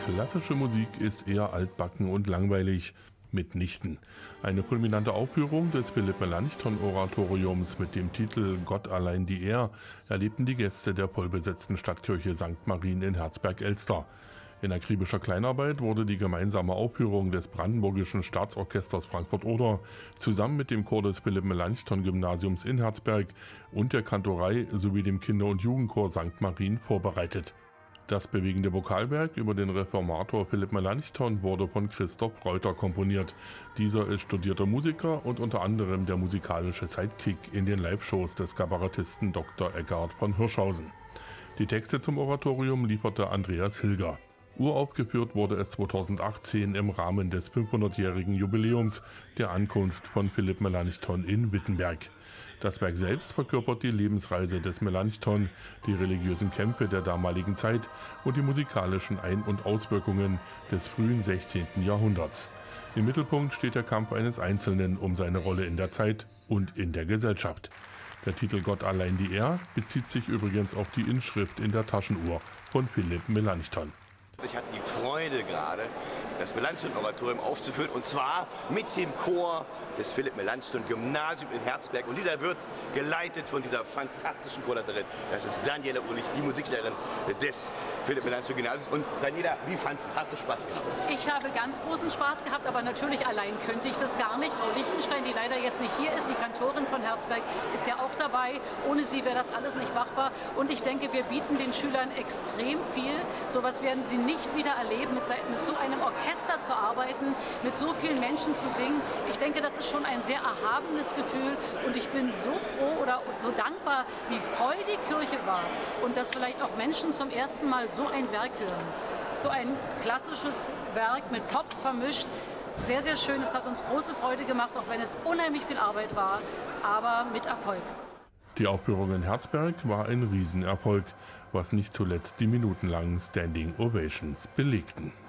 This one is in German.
Klassische Musik ist eher altbacken und langweilig. Mitnichten. Eine fulminante Aufführung des Philipp-Melanchthon-Oratoriums mit dem Titel Gott allein die Ehr erlebten die Gäste der vollbesetzten Stadtkirche St. Marien in Herzberg-Elster. In akribischer Kleinarbeit wurde die gemeinsame Aufführung des Brandenburgischen Staatsorchesters Frankfurt-Oder zusammen mit dem Chor des Philipp-Melanchthon-Gymnasiums in Herzberg und der Kantorei sowie dem Kinder- und Jugendchor St. Marien vorbereitet. Das bewegende Vokalwerk über den Reformator Philipp Melanchthon wurde von Christoph Reuter komponiert. Dieser ist studierter Musiker und unter anderem der musikalische Sidekick in den Live-Shows des Kabarettisten Dr. Eckart von Hirschhausen. Die Texte zum Oratorium lieferte Andreas Hilger. Uraufgeführt wurde es 2018 im Rahmen des 500-jährigen Jubiläums der Ankunft von Philipp Melanchthon in Wittenberg. Das Werk selbst verkörpert die Lebensreise des Melanchthon, die religiösen Kämpfe der damaligen Zeit und die musikalischen Ein- und Auswirkungen des frühen 16. Jahrhunderts. Im Mittelpunkt steht der Kampf eines Einzelnen um seine Rolle in der Zeit und in der Gesellschaft. Der Titel Gott allein die Ehr bezieht sich übrigens auf die Inschrift in der Taschenuhr von Philipp Melanchthon. Ich hatte die Freude gerade, das Melanchthon-Oratorium aufzuführen, und zwar mit dem Chor des Philipp-Melanchthon-Gymnasiums in Herzberg. Und dieser wird geleitet von dieser fantastischen Chorleiterin. Das ist Daniela Ulrich, die Musiklehrerin des Philipp-Melanchthon-Gymnasiums. Und Daniela, wie fandest du? Hast du Spaß gehabt? Ich habe ganz großen Spaß gehabt, aber natürlich allein könnte ich das gar nicht. Frau Lichtenstein, die leider jetzt nicht hier ist, die Kantorin von Herzberg, ist ja auch dabei. Ohne sie wäre das alles nicht machbar. Und ich denke, wir bieten den Schülern extrem viel. Sowas werden sie nicht wieder erleben, mit so einem Orchester zu arbeiten, mit so vielen Menschen zu singen. Ich denke, das ist schon ein sehr erhabenes Gefühl, und ich bin so froh oder so dankbar, wie voll die Kirche war und dass vielleicht auch Menschen zum ersten Mal so ein Werk hören. So ein klassisches Werk mit Pop vermischt. Sehr, sehr schön. Es hat uns große Freude gemacht, auch wenn es unheimlich viel Arbeit war, aber mit Erfolg. Die Aufführung in Herzberg war ein Riesenerfolg, was nicht zuletzt die minutenlangen Standing Ovations belegten.